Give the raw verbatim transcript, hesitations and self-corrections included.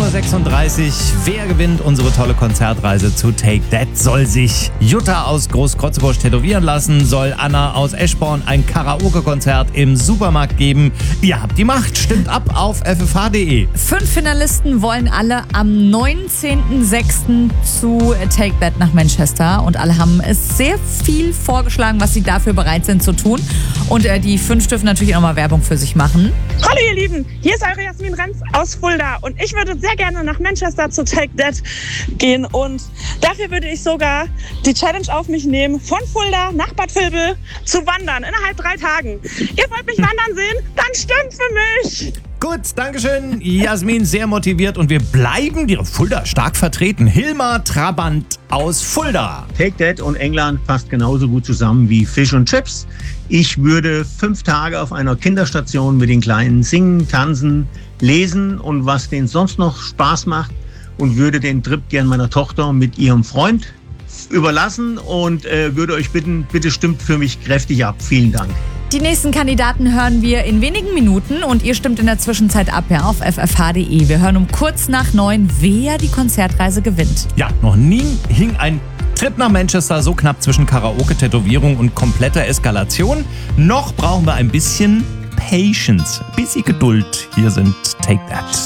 Uhr sechsunddreißig. Wer gewinnt unsere tolle Konzertreise zu Take That? Soll sich Jutta aus Groß-Krotzebusch tätowieren lassen? Soll Anna aus Eschborn ein Karaoke-Konzert im Supermarkt geben? Ihr habt die Macht. Stimmt ab auf f f h punkt d e. Fünf Finalisten wollen alle am neunzehnten sechsten zu Take That nach Manchester. Und alle haben es sehr viel vorgeschlagen, was sie dafür bereit sind zu tun. Und äh, die fünf dürfen natürlich auch mal Werbung für sich machen. Hallo ihr Lieben, hier ist eure Jasmin Renz aus Fulda und ich würde sehr gerne nach Manchester zu Take That gehen und dafür würde ich sogar die Challenge auf mich nehmen, von Fulda nach Bad Vilbel zu wandern innerhalb drei Tagen. Ihr wollt mich wandern sehen? Dann stimmt für mich! Gut, Dankeschön. Jasmin sehr motiviert und wir bleiben die Fulda stark vertreten. Hilmar Trabant aus Fulda. Take That und England passt genauso gut zusammen wie Fish und Chips. Ich würde fünf Tage auf einer Kinderstation mit den Kleinen singen, tanzen, lesen und was denen sonst noch Spaß macht und würde den Trip gern meiner Tochter mit ihrem Freund überlassen und äh, würde euch bitten, bitte stimmt für mich kräftig ab. Vielen Dank. Die nächsten Kandidaten hören wir in wenigen Minuten und ihr stimmt in der Zwischenzeit ab, ja, auf f f h punkt d e. Wir hören um kurz nach neun, wer die Konzertreise gewinnt. Ja, noch nie hing ein Trip nach Manchester so knapp zwischen Karaoke, Tätowierung und kompletter Eskalation. Noch brauchen wir ein bisschen Patience, bisschen Geduld. Hier sind Take That.